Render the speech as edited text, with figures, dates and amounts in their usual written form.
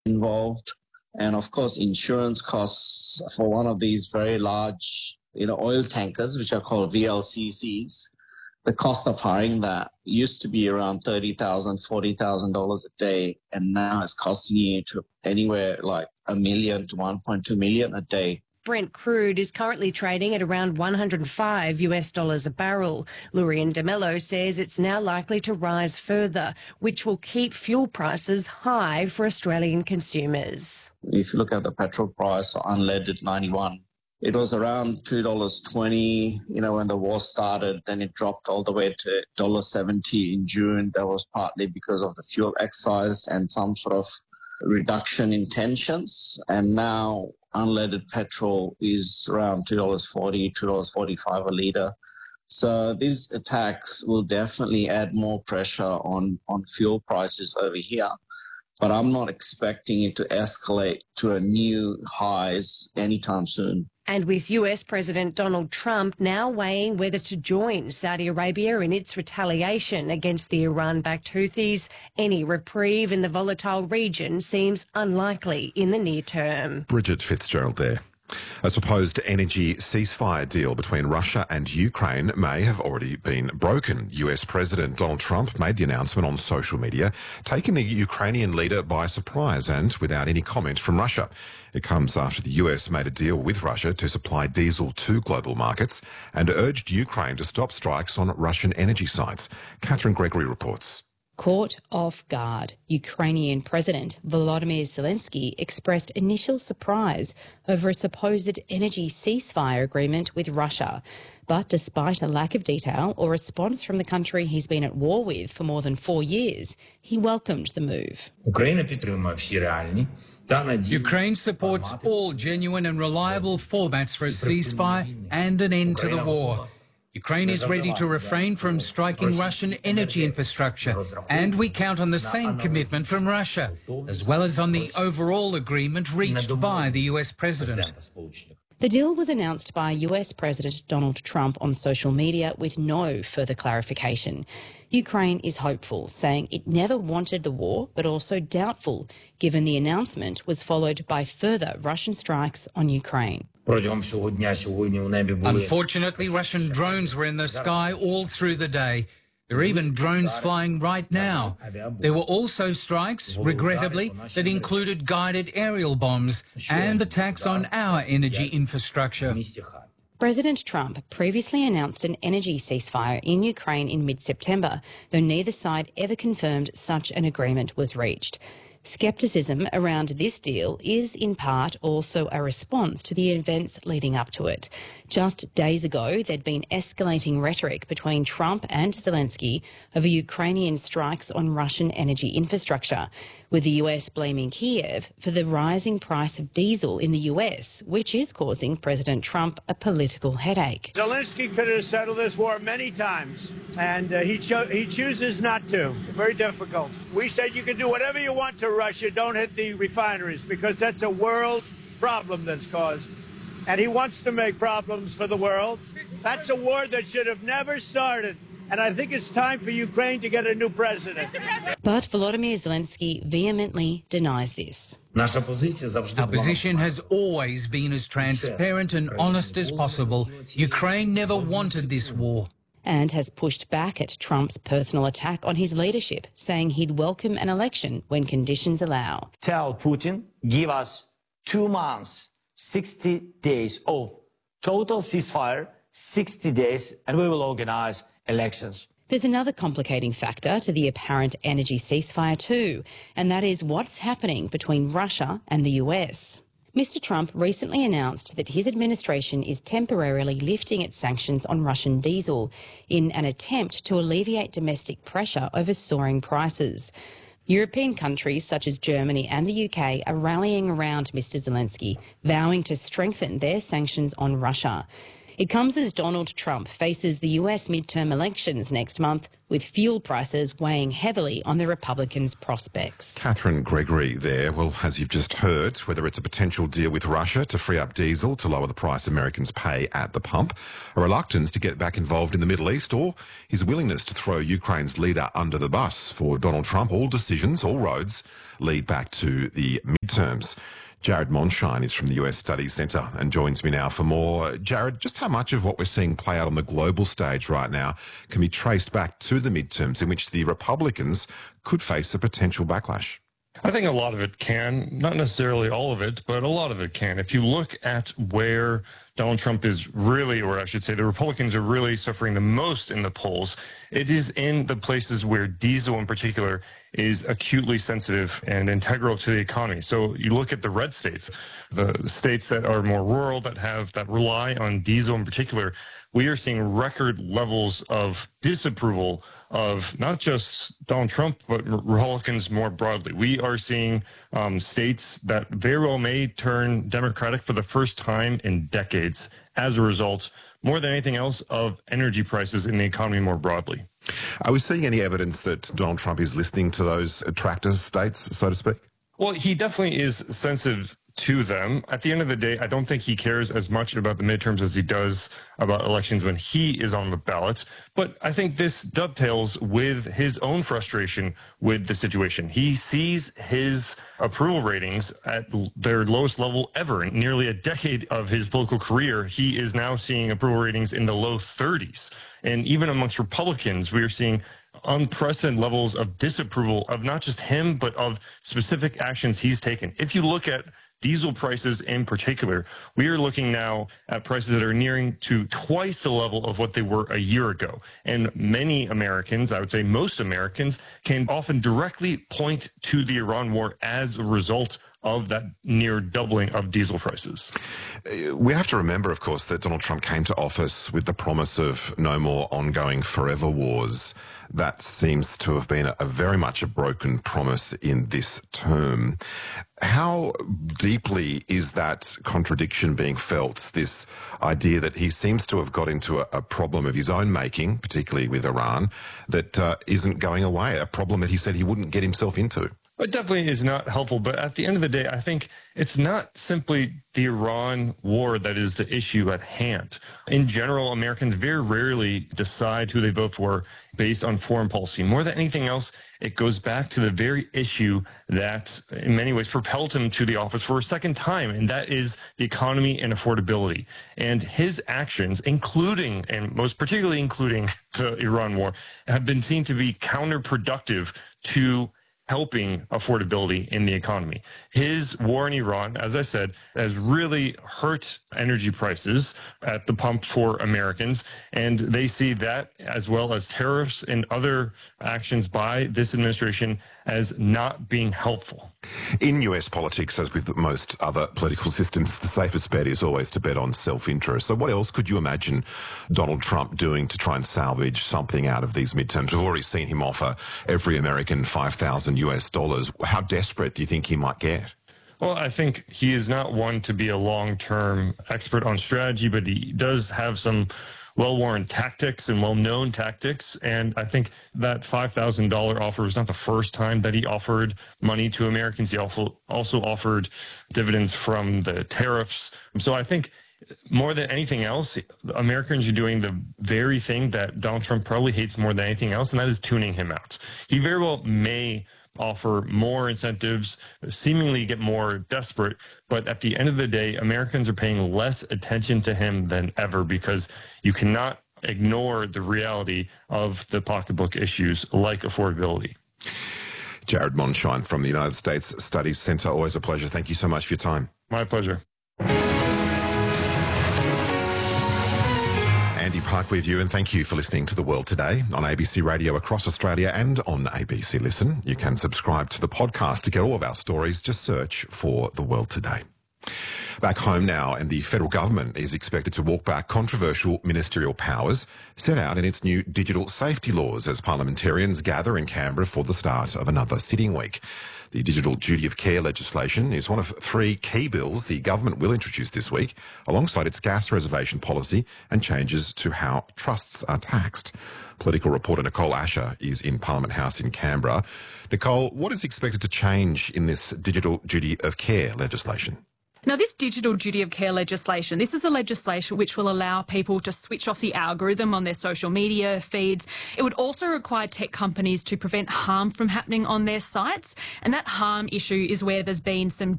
involved. And of course, insurance costs for one of these very large, oil tankers, which are called VLCCs. The cost of hiring that used to be around $30,000, $40,000 a day, and now it's costing you to anywhere like $1 million to $1.2 million a day. Brent crude is currently trading at around $105 a barrel. Lurian de Mello says it's now likely to rise further, which will keep fuel prices high for Australian consumers. If you look at the petrol price, unleaded 91, it was around $2.20, when the war started. Then it dropped all the way to $1.70 in June. That was partly because of the fuel excise and some sort of reduction in tensions. And now unleaded petrol is around $2.40, $2.45 a litre. So these attacks will definitely add more pressure on fuel prices over here. But I'm not expecting it to escalate to a new highs anytime soon. And with US President Donald Trump now weighing whether to join Saudi Arabia in its retaliation against the Iran-backed Houthis, any reprieve in the volatile region seems unlikely in the near term. Bridget Fitzgerald there. A supposed energy ceasefire deal between Russia and Ukraine may have already been broken. US President Donald Trump made the announcement on social media, taking the Ukrainian leader by surprise and without any comment from Russia. It comes after the US made a deal with Russia to supply diesel to global markets and urged Ukraine to stop strikes on Russian energy sites. Catherine Gregory reports. Caught off guard, Ukrainian President Volodymyr Zelensky expressed initial surprise over a supposed energy ceasefire agreement with Russia. But despite a lack of detail or response from the country he's been at war with for more than 4 years, he welcomed the move. Ukraine supports all genuine and reliable formats for a ceasefire and an end to the war. Ukraine is ready to refrain from striking Russian energy infrastructure, and we count on the same commitment from Russia, as well as on the overall agreement reached by the US President. The deal was announced by US President Donald Trump on social media with no further clarification. Ukraine is hopeful, saying it never wanted the war, but also doubtful, given the announcement was followed by further Russian strikes on Ukraine. Unfortunately, Russian drones were in the sky all through the day. There are even drones flying right now. There were also strikes, regrettably, that included guided aerial bombs and attacks on our energy infrastructure. President Trump previously announced an energy ceasefire in Ukraine in mid-September, though neither side ever confirmed such an agreement was reached. Scepticism around this deal is in part also a response to the events leading up to it. Just days ago, there'd been escalating rhetoric between Trump and Zelensky over Ukrainian strikes on Russian energy infrastructure, with the US blaming Kiev for the rising price of diesel in the US, which is causing President Trump a political headache. Zelensky could have settled this war many times, and he chooses not to. Very difficult. We said you can do whatever you want to Russia, don't hit the refineries, because that's a world problem that's caused. And he wants to make problems for the world. That's a war that should have never started. And I think it's time for Ukraine to get a new president. But Volodymyr Zelensky vehemently denies this. Our position has always been as transparent and honest as possible. Ukraine never wanted this war. And has pushed back at Trump's personal attack on his leadership, saying he'd welcome an election when conditions allow. Tell Putin, give us 2 months, 60 days of total ceasefire, 60 days, and we will organize elections. There's another complicating factor to the apparent energy ceasefire too, and that is what's happening between Russia and the US. Mr. Trump recently announced that his administration is temporarily lifting its sanctions on Russian diesel in an attempt to alleviate domestic pressure over soaring prices. European countries such as Germany and the UK are rallying around Mr. Zelensky, vowing to strengthen their sanctions on Russia. It comes as Donald Trump faces the US midterm elections next month, with fuel prices weighing heavily on the Republicans' prospects. Catherine Gregory there. Well, as you've just heard, whether it's a potential deal with Russia to free up diesel to lower the price Americans pay at the pump, a reluctance to get back involved in the Middle East, or his willingness to throw Ukraine's leader under the bus. For Donald Trump, all decisions, all roads lead back to the midterms. Jared Monshine is from the US Studies Centre and joins me now for more. Jared, just how much of what we're seeing play out on the global stage right now can be traced back to the midterms in which the Republicans could face a potential backlash? I think a lot of it can, not necessarily all of it, but a lot of it can. If you look at where Donald Trump is really, or I should say the Republicans are really suffering the most in the polls, it is in the places where diesel in particular is acutely sensitive and integral to the economy. So you look at the red states, the states that are more rural, that rely on diesel in particular, we are seeing record levels of disapproval of not just Donald Trump, but Republicans more broadly. We are seeing states that very well may turn Democratic for the first time in decades as a result, more than anything else, of energy prices in the economy more broadly. Are we seeing any evidence that Donald Trump is listening to those attractor states, so to speak? Well, he definitely is sensitive to them. At the end of the day, I don't think he cares as much about the midterms as he does about elections when he is on the ballot. But I think this dovetails with his own frustration with the situation. He sees his approval ratings at their lowest level ever. In nearly a decade of his political career, he is now seeing approval ratings in the low 30s. And even amongst Republicans, we are seeing unprecedented levels of disapproval of not just him, but of specific actions he's taken. If you look at diesel prices in particular, we are looking now at prices that are nearing to twice the level of what they were a year ago. And many Americans, I would say most Americans, can often directly point to the Iran war as a result of that near doubling of diesel prices. We have to remember, of course, that Donald Trump came to office with the promise of no more ongoing forever wars. That seems to have been a very much a broken promise in this term. How deeply is that contradiction being felt, this idea that he seems to have got into a problem of his own making, particularly with Iran, that isn't going away, a problem that he said he wouldn't get himself into? It definitely is not helpful, but at the end of the day, I think it's not simply the Iran war that is the issue at hand. In general, Americans very rarely decide who they vote for based on foreign policy. More than anything else, it goes back to the very issue that in many ways propelled him to the office for a second time, and that is the economy and affordability. And his actions, including, and most particularly including the Iran war, have been seen to be counterproductive to helping affordability in the economy. His war in Iran, as I said, has really hurt energy prices at the pump for Americans, and they see that, as well as tariffs and other actions by this administration, as not being helpful. In US politics, as with most other political systems, the safest bet is always to bet on self-interest. So what else could you imagine Donald Trump doing to try and salvage something out of these midterms? We've already seen him offer every American $5,000. How desperate do you think he might get? Well, I think he is not one to be a long-term expert on strategy, but he does have some well-worn tactics and well-known tactics. And I think that $5,000 offer was not the first time that he offered money to Americans. He also offered dividends from the tariffs. So I think more than anything else, Americans are doing the very thing that Donald Trump probably hates more than anything else, and that is tuning him out. He very well may offer more incentives, seemingly get more desperate, but at the end of the day, Americans are paying less attention to him than ever, because you cannot ignore the reality of the pocketbook issues like affordability. Jared Monshine from the United States Studies Centre, always a pleasure. Thank you so much for your time. My pleasure. Andy Park with you, and thank you for listening to The World Today on ABC Radio across Australia and on ABC Listen. You can subscribe to the podcast to get all of our stories. Just search for The World Today. Back home now, and the federal government is expected to walk back controversial ministerial powers set out in its new digital safety laws as parliamentarians gather in Canberra for the start of another sitting week. The digital duty of care legislation is one of 3 key bills the government will introduce this week, alongside its gas reservation policy and changes to how trusts are taxed. Political reporter Nicole Asher is in Parliament House in Canberra. Nicole, what is expected to change in this digital duty of care legislation? Now, this digital duty of care legislation, this is the legislation which will allow people to switch off the algorithm on their social media feeds. It would also require tech companies to prevent harm from happening on their sites. And that harm issue is where there's been some